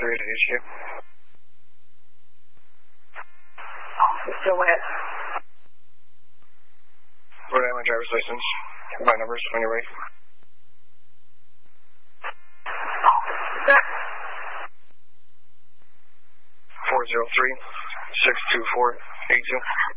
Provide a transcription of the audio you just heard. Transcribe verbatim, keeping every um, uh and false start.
three to H Q. Still wet. Rhode Island driver's license. My numbers when you're ready. four zero three, six two four, eight two.